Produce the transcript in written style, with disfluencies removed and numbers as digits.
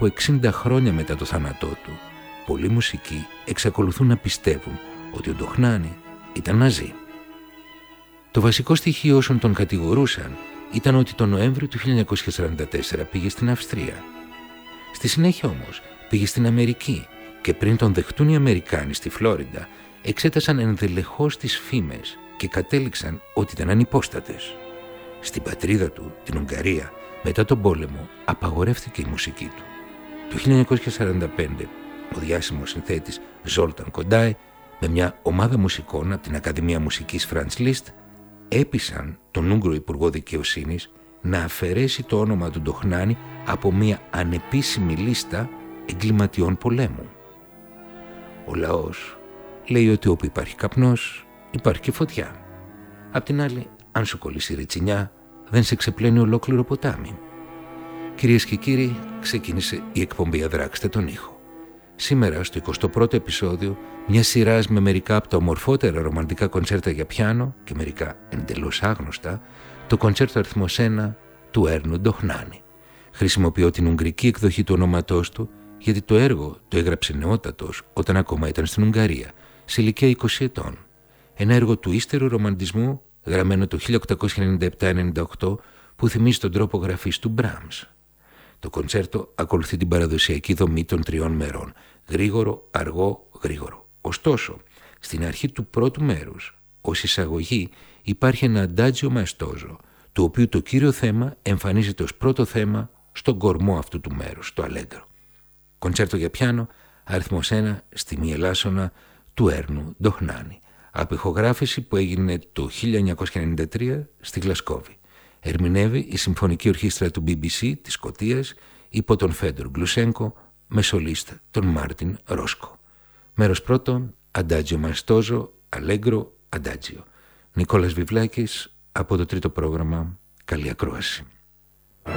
από 60 χρόνια μετά το θάνατό του, πολλοί μουσικοί εξακολουθούν να πιστεύουν ότι ο Ντοχνάνη ήταν ναζί. Το βασικό στοιχείο όσων τον κατηγορούσαν ήταν ότι τον Νοέμβριο του 1944 πήγε στην Αυστρία. Στη συνέχεια όμως πήγε στην Αμερική και πριν τον δεχτούν οι Αμερικάνοι στη Φλόριντα, εξέτασαν ενδελεχώς τις φήμες και κατέληξαν ότι ήταν ανυπόστατες. Στην πατρίδα του, την Ουγγαρία, μετά τον πόλεμο, απαγορεύτηκε η μουσική του. Το 1945, ο διάσημος συνθέτης Ζόλταν Κοντάι, με μια ομάδα μουσικών από την Ακαδημία Μουσικής Franz Liszt, έπεισαν τον Ούγγρο Υπουργό Δικαιοσύνης να αφαιρέσει το όνομα του Ντοχνάνη από μια ανεπίσημη λίστα εγκληματιών πολέμου. Ο λαός λέει ότι όπου υπάρχει καπνός υπάρχει και φωτιά. Απ' την άλλη, αν σου κολλήσει ρετσινιά, δεν σε ξεπλένει ολόκληρο ποτάμι. Κυρίες και κύριοι, ξεκίνησε η εκπομπή «Αδράξτε τον ήχο». Σήμερα, στο 21ο επεισόδιο, μια σειράς με μερικά από τα ομορφότερα ρομαντικά κοντσέρτα για πιάνο και μερικά εντελώς άγνωστα, το κοντσέρτο αριθμός 1 του Έρνου Ντοχνάνη. Χρησιμοποιώ την ουγγρική εκδοχή του ονόματός του, γιατί το έργο το έγραψε νεότατος όταν ακόμα ήταν στην Ουγγαρία, σε ηλικία 20 ετών. Ένα έργο του ύστερου ρομαντισμού, γραμμένο το 1897-98, που θυμίζει τον τρόπο γραφής του Μπράμς. Το κοντσέρτο ακολουθεί την παραδοσιακή δομή των 3 μερών, γρήγορο, αργό, γρήγορο. Ωστόσο, στην αρχή του πρώτου μέρους, ως εισαγωγή, υπάρχει ένα αντάτζιο μαστόζο, το οποίο το κύριο θέμα εμφανίζεται ως πρώτο θέμα στον κορμό αυτού του μέρους, το αλέγκρο. Κοντσέρτο για πιάνο, αριθμός 1, στη Μιελάσσονα του Έρνου Ντοχνάνη. Απηχογράφηση που έγινε το 1993 στη Γλασκόβη. Ερμηνεύει η Συμφωνική Ορχήστρα του BBC της Σκωτίας υπό τον Φέντορ Γκλουσένκο με σολίστα τον Μάρτιν Ρόσκο. Μέρος πρώτον, αντάτζιο μαστόζο, αλέγκρο, αντάτζιο. Νικόλας Βιβλάκης από το τρίτο πρόγραμμα. Καλή ακρόαση.